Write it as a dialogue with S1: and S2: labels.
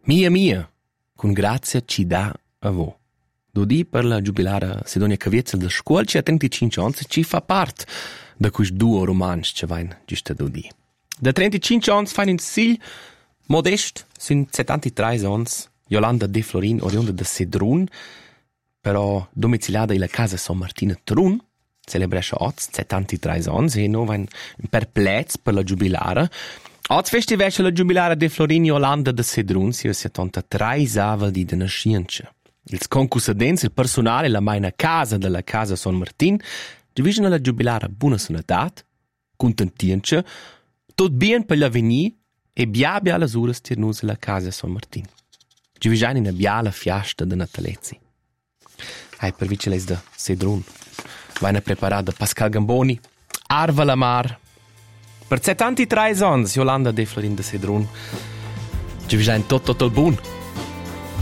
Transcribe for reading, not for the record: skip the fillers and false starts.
S1: Mia, con grazia ci dà a vo. Dodi per la giubilara Sidonia Caviezel da scuol ci ha 35 anni ci fa part da quis duo romans ci vain giusta dodi. Da 35 anni fain in sil modest sin 73 anni Yolanda De Florin oriunda da Sedrun, però domiciliada in la casa San Martina Trun, celebrescha oz 73 anni e no vain perplez per la giubilara. Oz festivescha la giubilara De Florin Yolanda da Sedrun sia 73 aval di de nascienza. Ils concussadents, il personale, la maina casa della casa San Martin, division la giubilara buona sanatat, contentienza, tot bien per l'avenir e bia las uras tirnus la casa San Martin. Division in a biala fiasta de Natalezzi. Hai per viceles da Sedrun. Vaina preparada Pascal Gamboni, Arva Lamar. Per 73 anni, Yolanda De Florin da Sedrun. Division tot il bun.